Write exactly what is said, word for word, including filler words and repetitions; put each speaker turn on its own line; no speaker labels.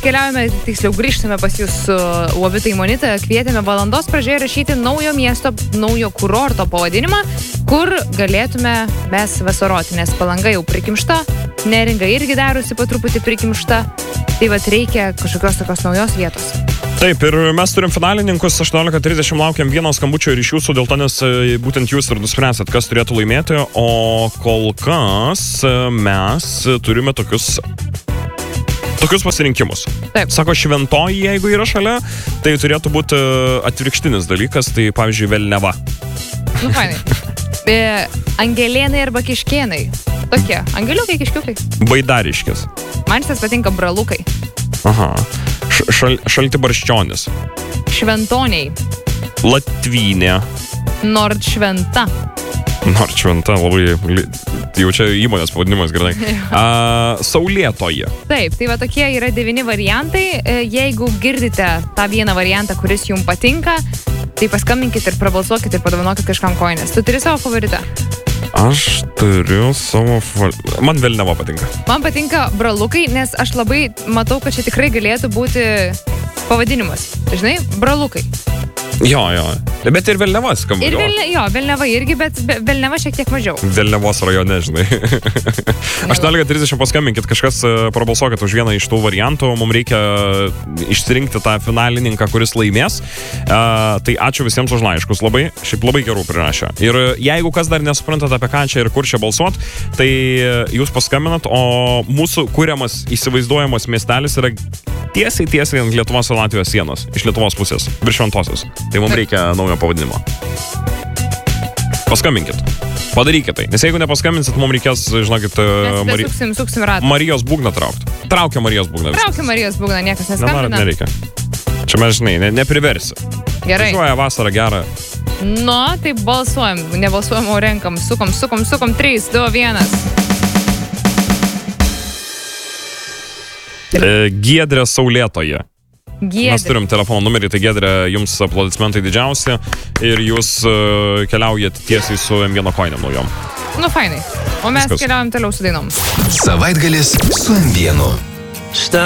keliaujame, tiksliau grįžtame pas jūs su Uovita Imonita, kvietėme valandos pradžioje rašyti naujo miesto, naujo kurorto pavadinimą, kur galėtume mes vasaroti, nes Palanga jau prikimšta, Neringa irgi darosi po truputį prikimšta, tai vat reikia kažkokios tokios naujos vietos.
Taip, ir mes turim finalininkus, aštuoniolika trisdešimt laukiam vieno skambučio ir iš jūsų, dėl to, nes būtent jūs ir nuspręsat, kas turėtų laimėti, o kol kas mes turime tokius tokius pasirinkimus.
Taip.
Sako, šventoji, jeigu yra šalia, tai turėtų būti atvirkštinis dalykas, tai pavyzdžiui, Velneva.
Nu, fainai. E, angelėnai arba kiškėnai. Tokie, angeliukai, kiškiukai.
Baidariškis.
Man šitas patinka bralukai.
Aha. Šal, šaltibarščionis.
Šventoniai.
Latvynė.
Nordšventa.
Nordšventa, labai, jau čia įmonės pavadinimas, gerai. A, Saulėtoji.
Taip, tai va tokie yra devyni variantai. Jeigu girdite tą vieną variantą, kuris jums patinka, tai paskambinkit ir prabalsuokit ir padovanokit kažkam koinės. Tu turi savo favoritą?
Aš turiu savo... Man Velneva patinka.
Man patinka bralukai, nes aš labai matau, kad čia tikrai galėtų būti pavadinimas. Žinai, bralukai.
Jo, jo. Bet ir Velneva skamba.
Ir Velne, jo, Velneva irgi, bet Velneva šiek tiek mažiau.
Velnevos rajone, žinai. aštuoniolika trisdešimt paskambinkit, kažkas prabalsuokit už vieną iš tų variantų. Mums reikia išsirinkti tą finalininką, kuris laimės. Uh, tai ačiū visiems už laiškus. Labai, šiaip labai gerų prirašė. Ir jeigu kas dar nesuprantat apie ką čia ir kur čia balsuot, tai jūs paskambinat, o mūsų kuriamas įsivaizduojamas miestelis yra tiesiai, tiesiai ant Lietuvos ir Latvijos sienos. Iš Lietuvos pusės, virš Šventosios. Tai mums reikia naujo pavadinimo. Paskambinkit. Padarykit tai. Nes jeigu nepaskambinsit, mums reikės, žinokit, Mari...
suksim, suksim ratą.
Marijos būgną traukti. Traukia Marijos būgną.
Traukia Marijos būgną, niekas neskambina.
Nenorit, nereikia. Čia mes, žinai, ne, nepriversi.
Gerai.
Važiuoja vasarą gerą.
Nu, tai balsuojam. Nebalsuojam, o renkam. Sukom, sukom, sukom. trys, du, vienas.
Giedrė Saulėtoje.
Giedrė.
Mes turim telefono numerį, tai Giedrė, jums aplodismentai didžiausi ir jūs uh, keliaujat tiesiai su M vieno koinėm naujom.
Nu, fainai. O mes
Viskas.
Keliaujam toliau su dainom.
Savaitgalis su M vienu.